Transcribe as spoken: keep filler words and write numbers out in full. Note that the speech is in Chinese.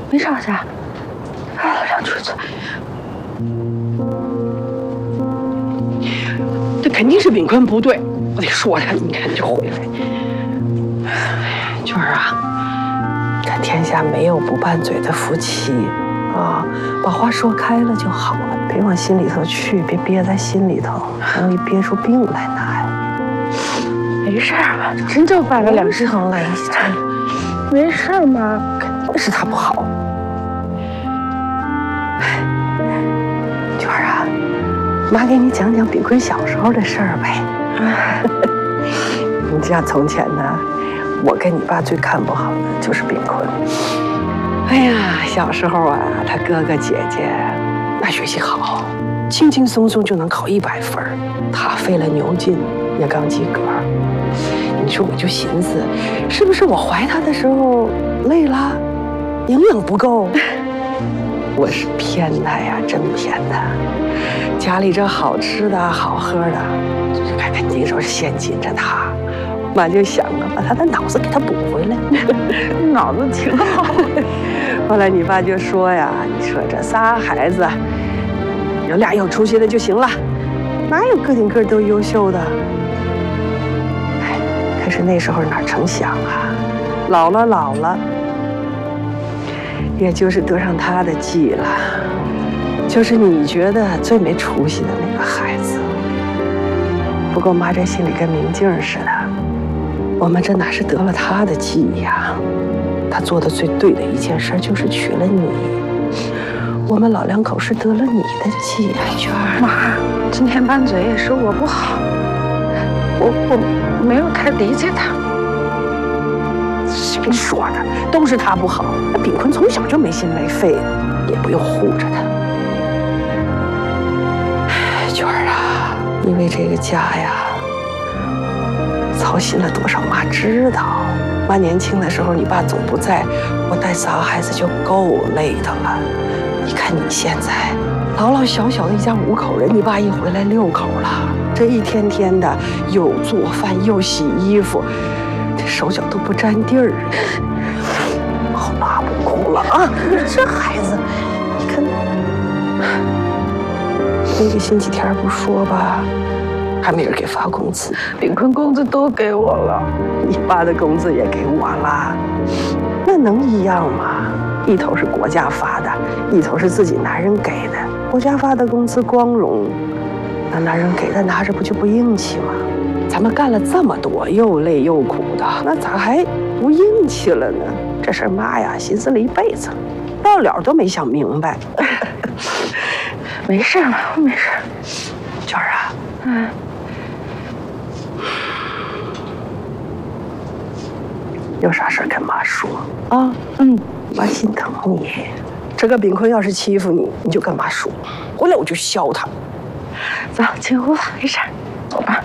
没啥事。哎，让出去。 这肯定是炳坤不对，我得说他，你看就回来。娟儿啊，这天下没有不拌嘴的夫妻啊，把话说开了就好了，别往心里头去，别憋在心里头，容易憋出病来呢。 没事吧？真就拌了两只疼了，没事嘛， 肯定是他不好。娟儿啊，妈给你讲讲炳坤小时候的事儿呗。你知道从前呢，我跟你爸最看不好的就是炳坤。哎呀，小时候啊，他哥哥姐姐那学习好，轻轻松松就能考一百分，他费了牛劲也刚及格。你说我就寻思，是不是我怀他的时候累了，营养不够？我是骗他呀，真骗他！家里这好吃的好喝的，这肯定说是先紧着他。妈就想着把他的脑子给他补回来， 脑子挺好。 后来你爸就说呀：“你说这仨孩子，有俩有出息的就行了，哪有个顶个都优秀的？”哎，可是那时候哪成想啊，老了老了，也就是得上他的计了，就是你觉得最没出息的那个孩子。不过妈这心里跟明镜似的，我们这哪是得了他的计呀？他做的最对的一件事就是娶了你，我们老两口是得了你的计。 哎，娟儿，妈，今天拌嘴也是我不好，我我没有太理解他。 谁说的？都是他不好。那炳坤从小就没心没肺，也不用护着他。娟儿啊，因为这个家呀，操心了多少妈知道。妈年轻的时候，你爸总不在，我带仨孩子就够累的了。你看你现在，老老小小的一家五口人，你爸一回来六口了，这一天天的又做饭又洗衣服，这手脚都不沾地儿。好妈不哭了啊！你这孩子，你看，那个星期天不说吧，还没人给发工资。 炳坤工资都给我了， 你爸的工资也给我了，那能一样吗？一头是国家发的，一头是自己男人给的。国家发的工资光荣，那男人给的拿着不就不硬气吗？咱们干了这么多，又累又苦的，那咋还不硬气了呢？这事儿妈呀，寻思了一辈子，到了都没想明白。 没事嘛，没事。 娟儿啊， 嗯。 有啥事跟妈说啊？ 嗯， 妈心疼你。这个炳坤要是欺负你，你就跟妈说，回来我就削他。 走，进屋吧，没事，走吧。